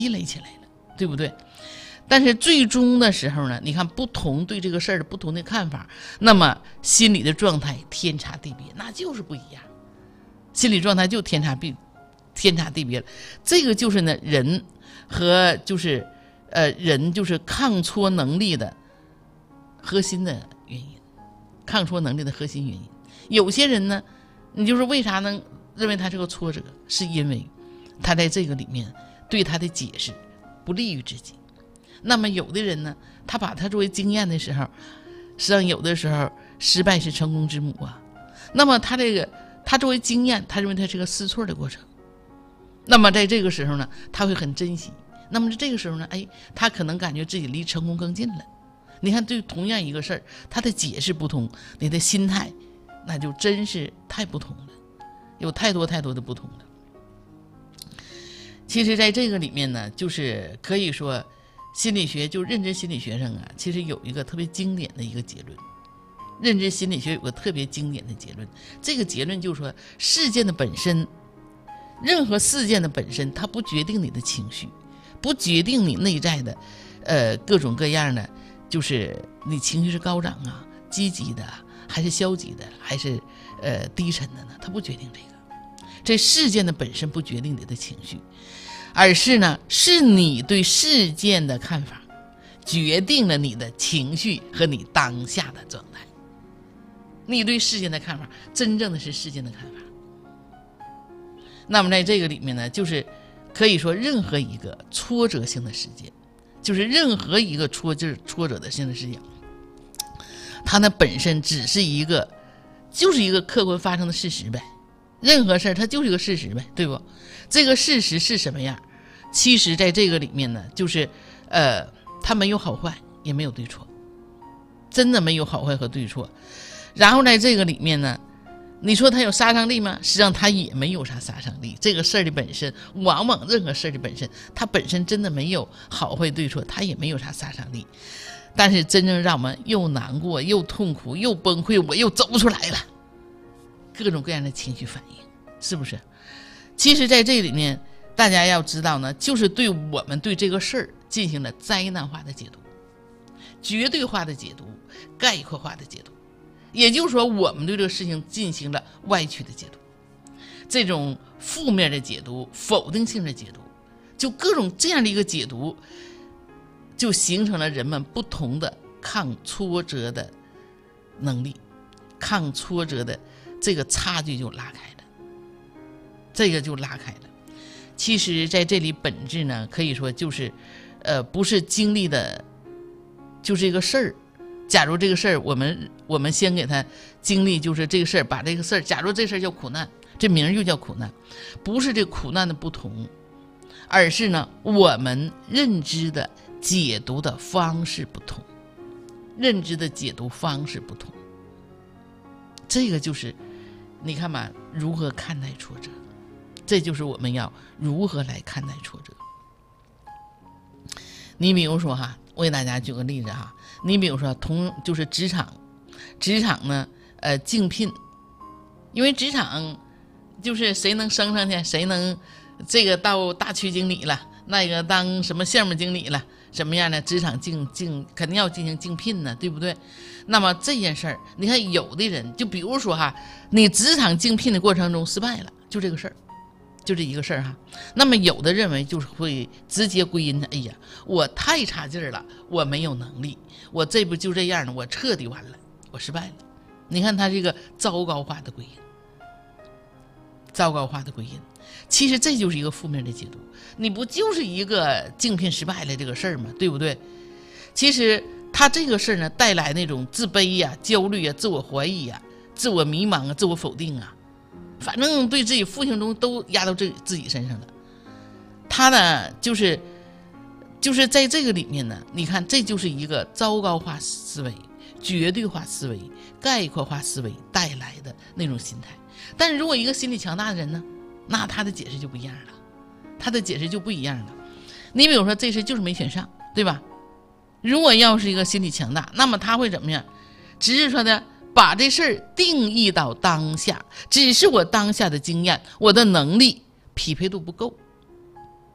累起来了，对不对？但是最终的时候呢，你看不同对这个事儿的不同的看法，那么心理的状态天差地别，那就是不一样，心理状态就天差地别了。这个就是呢人和就是人就是抗挫能力的核心的原因，抗挫能力的核心原因。有些人呢，你就是为啥能认为他是个挫折，是因为他在这个里面对他的解释不利于自己。那么有的人呢，他把他作为经验的时候，实际上有的时候失败是成功之母啊。那么他作为经验，他认为他是个试错的过程。那么在这个时候呢，他会很珍惜。那么在这个时候呢，他可能感觉自己离成功更近了。你看，对同样一个事儿，他的解释不同，你的心态那就真是太不同了，有太多的不同了。其实在这个里面呢，就是可以说心理学，就认知心理学上啊，其实有一个特别经典的一个结论。认知心理学有个特别经典的结论，这个结论就是说，事件的本身，任何事件的本身，它不决定你的情绪，不决定你内在的各种各样的，就是你情绪是高涨啊、积极的还是消极的，还是低沉的呢？它不决定这个。这事件的本身不决定你的情绪，而是呢，是你对事件的看法决定了你的情绪和你当下的状态。你对事件的看法，真正的是事件的看法。那么在这个里面呢，就是可以说任何一个挫折性的事件，就是任何一个挫折的性的事件，它呢本身只是就是一个客观发生的事实呗。任何事儿它就是一个事实呗，对不？这个事实是什么样？其实在这个里面呢，就是它没有好坏，也没有对错，真的没有好坏和对错。然后在这个里面呢，你说它有杀伤力吗？实际上它也没有啥杀伤力。这个事儿的本身，往往任何事儿的本身，它本身真的没有好坏对错，它也没有啥杀伤力。但是真正让我们又难过又痛苦又崩溃，我又走不出来了，各种各样的情绪反应，是不是？其实在这里面大家要知道呢，就是我们对这个事儿进行了灾难化的解读，绝对化的解读，概括化的解读。也就是说，我们对这个事情进行了歪曲的解读，这种负面的解读、否定性的解读，就各种这样的一个解读，就形成了人们不同的抗挫折的能力，抗挫折的这个差距就拉开了。其实在这里本质呢，可以说就是不是经历的就是一个事儿。假如这个事儿我们先给他经历，就是这个事儿，把这个事儿，假如这事儿叫苦难，这名儿就叫苦难，不是这苦难的不同，而是呢我们认知的解读的方式不同，这个就是你看吧，如何看待挫折，这就是我们要如何来看待挫折。你比如说哈，我给大家举个例子哈，你比如说就是职场呢竞聘，因为职场就是谁能升上去，谁能这个到大区经理了，那个当什么项目经理了，什么样的职场肯定要进行竞聘呢，对不对？那么这件事儿，你看有的人，就比如说哈，你职场竞聘的过程中失败了，就这个事儿，就这一个事儿哈。那么有的认为就是会直接归因，哎呀，我太差劲儿了，我没有能力，我这不就这样了，我彻底完了，我失败了。你看他这个糟糕化的归因，其实这就是一个负面的解读。你不就是一个竞聘失败了这个事儿吗？对不对？其实他这个事儿呢，带来那种自卑呀、焦虑呀、自我怀疑呀、自我迷茫啊、自我否定啊，反正对自己负性中都压到自己身上了。他呢，就是在这个里面呢，你看这就是一个糟糕化思维、绝对化思维、概括化思维带来的那种心态。但是如果一个心理强大的人呢，那他的解释就不一样了，你比如说这事就是没选上，对吧？如果要是一个心理强大，那么他会怎么样？只是说的把这事儿定义到当下，只是我当下的经验，我的能力匹配度不够，